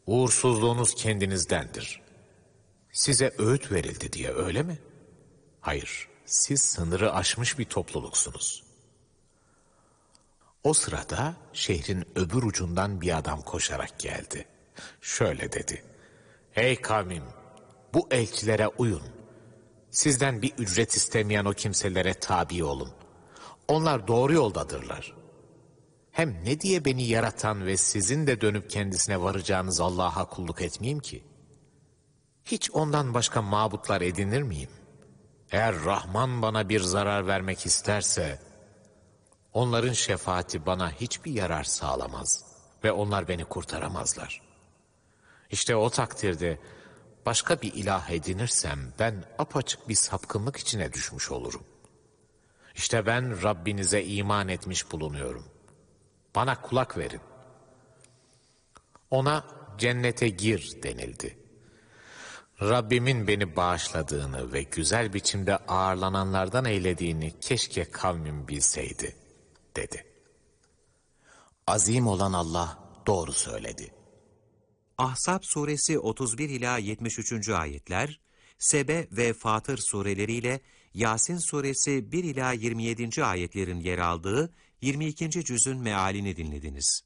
Uğursuzluğunuz kendinizdendir. Size öğüt verildi diye öyle mi? Hayır, siz sınırı aşmış bir topluluksunuz. O sırada şehrin öbür ucundan bir adam koşarak geldi. Şöyle dedi: "Ey kavmim, bu elçilere uyun. Sizden bir ücret istemeyen o kimselere tabi olun. Onlar doğru yoldadırlar. Hem ne diye beni yaratan ve sizin de dönüp kendisine varacağınız Allah'a kulluk etmeyeyim ki? Hiç ondan başka mabutlar edinir miyim? Eğer Rahman bana bir zarar vermek isterse, onların şefaati bana hiçbir yarar sağlamaz ve onlar beni kurtaramazlar. İşte o takdirde başka bir ilah edinirsem ben apaçık bir sapkınlık içine düşmüş olurum. İşte ben Rabbinize iman etmiş bulunuyorum. Bana kulak verin." Ona cennete gir denildi. Rabbimin beni bağışladığını ve güzel biçimde ağırlananlardan eylediğini keşke kavmim bilseydi, dedi. Azim olan Allah doğru söyledi. Ahzab suresi 31 ila 73. ayetler, Sebe ve Fatır sureleriyle Yasin suresi 1 ila 27. ayetlerin yer aldığı 22. cüzün mealini dinlediniz.